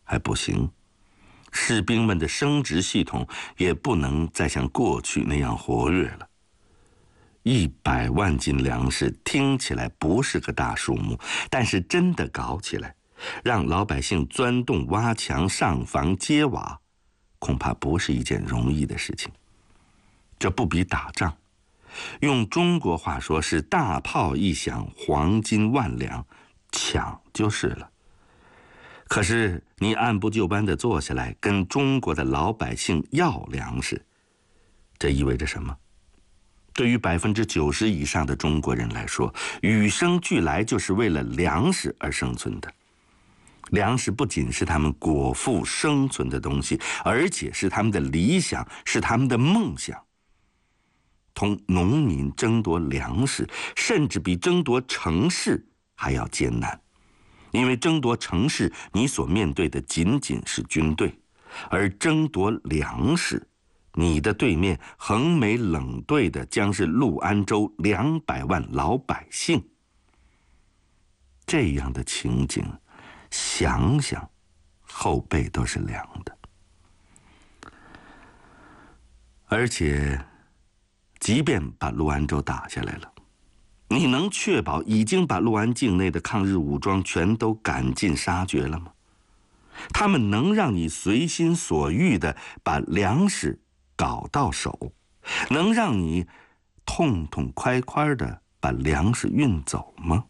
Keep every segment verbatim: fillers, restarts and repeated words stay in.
还不行，士兵们的生殖系统也不能再像过去那样活跃了。一百万斤粮食听起来不是个大数目，但是真的搞起来，让老百姓钻洞挖墙、上房揭瓦，恐怕不是一件容易的事情。这不比打仗，用中国话说是大炮一响，黄金万两，抢就是了。可是你按部就班地坐下来跟中国的老百姓要粮食，这意味着什么？对于百分之九十以上的中国人来说，与生俱来就是为了粮食而生存的。粮食不仅是他们果腹生存的东西，而且是他们的理想，是他们的梦想。同农民争夺粮食，甚至比争夺城市还要艰难。因为争夺城市，你所面对的仅仅是军队，而争夺粮食，你的对面横眉冷对的将是陆安州两百万老百姓。这样的情景，想想后背都是凉的。而且即便把陆安州打下来了，你能确保已经把陆安境内的抗日武装全都赶尽杀绝了吗？他们能让你随心所欲地把粮食搞到手，能让你痛痛快快地把粮食运走吗？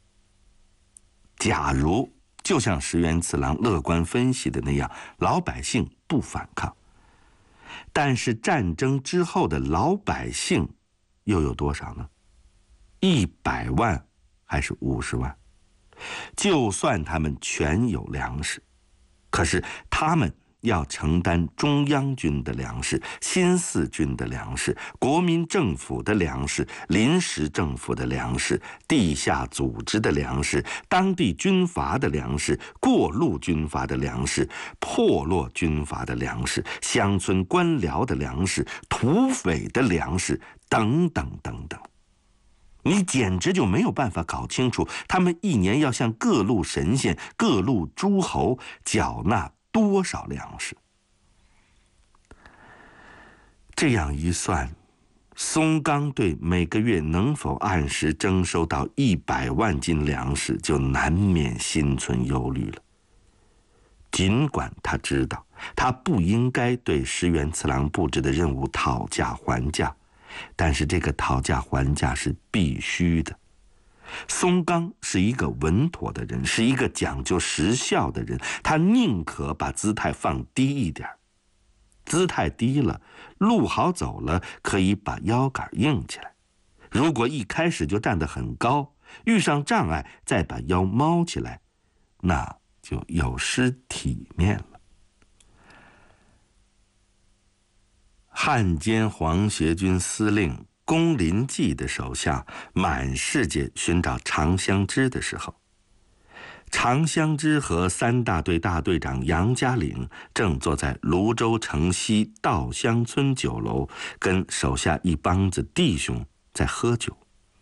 假如就像石原次郎乐观分析的那样，老百姓不反抗，但是战争之后的老百姓又有多少呢？一百万还是五十万？就算他们全有粮食，可是他们要承担中央军的粮食、新四军的粮食、国民政府的粮食、临时政府的粮食、地下组织的粮食、当地军阀的粮食、过路军阀的粮食、破落军阀的粮食、乡村官僚的粮食、土匪的粮食等等等等。你简直就没有办法搞清楚，他们一年要向各路神仙、各路诸侯缴纳多少粮食。这样一算，松冈队每个月能否按时征收到一百万斤粮食，就难免心存忧虑了。尽管他知道，他不应该对石原次郎布置的任务讨价还价，但是这个讨价还价是必须的。松冈是一个稳妥的人，是一个讲究实效的人，他宁可把姿态放低一点。姿态低了，路好走了，可以把腰杆硬起来。如果一开始就站得很高，遇上障碍再把腰猫起来，那就有失体面了。汉奸皇协军司令宫林纪的手下满世界寻找长香枝的时候，长香枝和三大队大队长杨家岭正坐在泸州城西稻香村酒楼，跟手下一帮子弟兄在喝酒。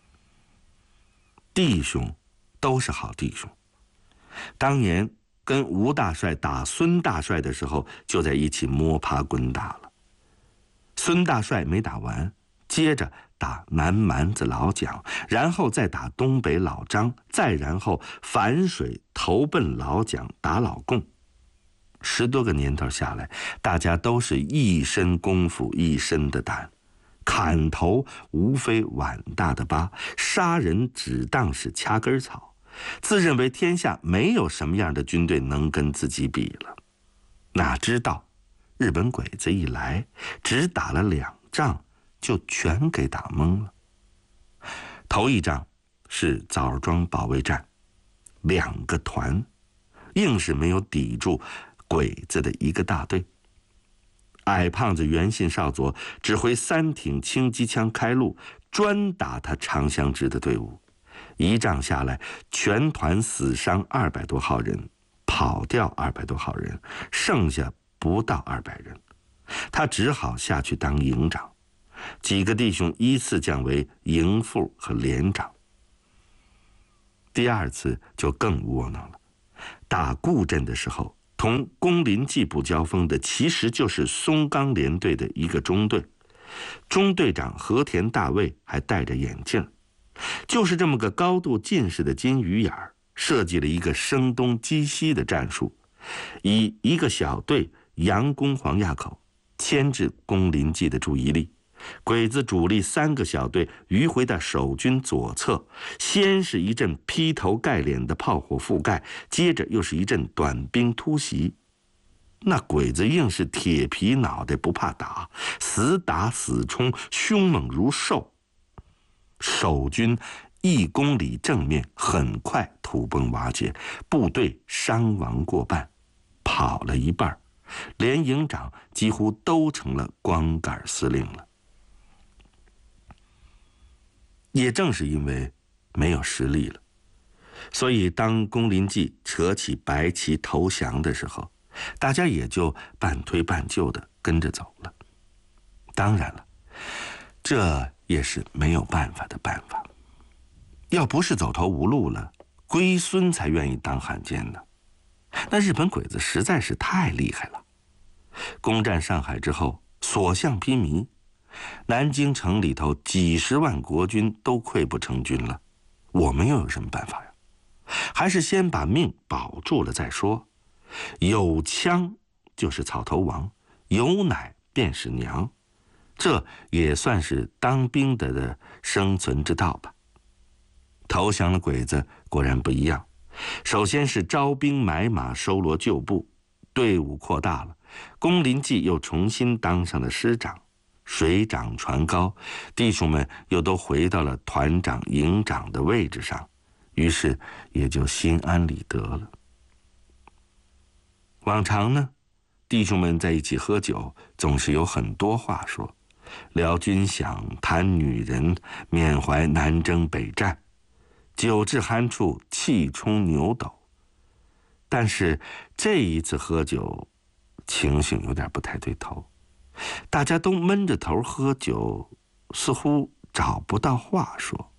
弟兄都是好弟兄，当年跟吴大帅打孙大帅的时候，就在一起摸爬滚打了。孙大帅没打完，接着打南蛮子老蒋，然后再打东北老张，再然后反水投奔老蒋，打老共。十多个年头下来，大家都是一身功夫一身的胆，砍头无非碗大的疤，杀人只当是掐根草，自认为天下没有什么样的军队能跟自己比了。哪知道日本鬼子一来，只打了两仗就全给打懵了。头一仗是枣庄保卫战，两个团硬是没有抵住鬼子的一个大队。矮胖子袁信少佐指挥三挺轻机枪开路，专打他长香枝的队伍。一仗下来，全团死伤二百多号人，跑掉二百多号人，剩下不到二百人。他只好下去当营长，几个弟兄依次降为营副和连长。第二次就更窝囊了，打固镇的时候， 同宫林季部交锋的其实就是松冈联队的一个中队，中队长和田大卫还戴着眼镜，就是这么个高度近视的金鱼眼儿，设计了一个声东击西的战术，以一个小队佯攻黄垭口，牵制宫林季的注意力。鬼子主力三个小队迂回到守军左侧，先是一阵劈头盖脸的炮火覆盖，接着又是一阵短兵突袭。那鬼子硬是铁皮脑袋不怕打，死打死冲，凶猛如兽。守军一公里正面很快土崩瓦解，部队伤亡过半，跑了一半，连营长几乎都成了光杆司令了。也正是因为没有实力了，所以当宫林季扯起白旗投降的时候，大家也就半推半就的跟着走了。当然了，这也是没有办法的办法。要不是走投无路了，龟孙才愿意当汉奸呢。那日本鬼子实在是太厉害了。攻占上海之后，所向披靡，南京城里头几十万国军都溃不成军了，我们又有什么办法呀？还是先把命保住了再说。有枪就是草头王，有奶便是娘，这也算是当兵的的生存之道吧。投降的鬼子果然不一样，首先是招兵买马，收罗旧部，队伍扩大了。宫林季又重新当上了师长，水涨船高，弟兄们又都回到了团长、营长的位置上，于是也就心安理得了。往常呢，弟兄们在一起喝酒，总是有很多话说，聊军饷，谈女人，缅怀南征北战，酒至酣处，气冲牛斗。但是这一次喝酒，情形有点不太对头，大家都闷着头喝酒，似乎找不到话说。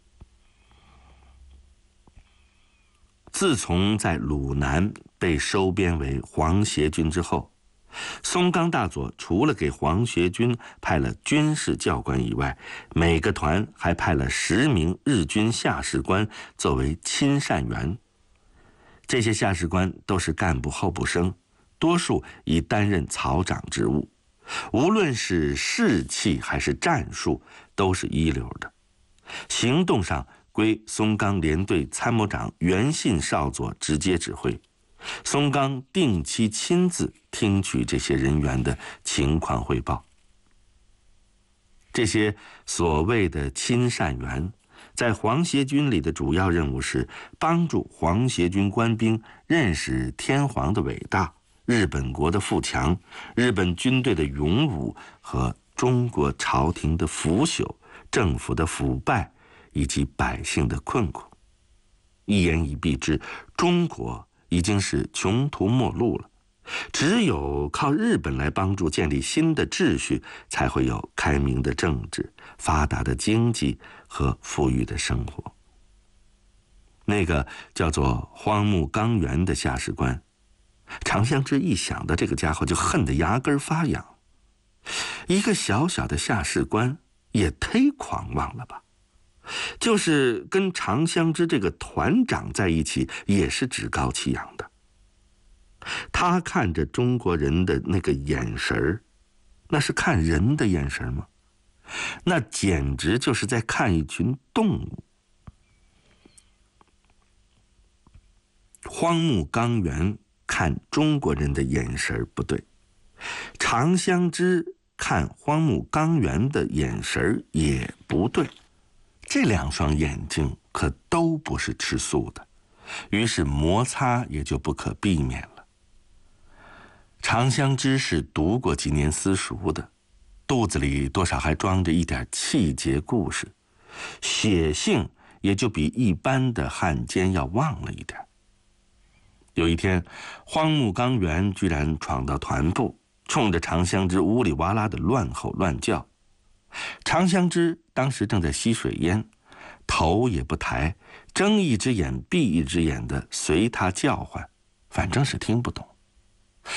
自从在鲁南被收编为皇协军之后，松冈大佐除了给皇协军派了军事教官以外，每个团还派了十名日军下士官作为亲善员。这些下士官都是干部候补生，多数已担任曹长职务，无论是士气还是战术都是一流的。行动上归松冈联队参谋长袁信少佐直接指挥，松冈定期亲自听取这些人员的情况汇报。这些所谓的亲善员，在皇协军里的主要任务是帮助皇协军官兵认识天皇的伟大、日本国的富强、日本军队的勇武和中国朝廷的腐朽、政府的腐败以及百姓的困苦。一言以蔽之，中国已经是穷途末路了，只有靠日本来帮助建立新的秩序，才会有开明的政治、发达的经济和富裕的生活。那个叫做荒木纲元的下士官，常相之一想到这个家伙就恨得牙根发痒。一个小小的下士官也忒狂妄了吧？就是跟常相之这个团长在一起，也是趾高气扬的。他看着中国人的那个眼神，那是看人的眼神吗？那简直就是在看一群动物。荒木纲元看中国人的眼神不对，常相之看荒木纲元的眼神也不对，这两双眼睛可都不是吃素的，于是摩擦也就不可避免了。常相之是读过几年私塾的，肚子里多少还装着一点气节故事，血性也就比一般的汉奸要旺了一点。有一天，荒木纲元居然闯到团部，冲着常相之呜里哇啦的乱吼乱叫。常相之当时正在吸水烟，头也不抬，睁一只眼闭一只眼的随他叫唤，反正是听不懂。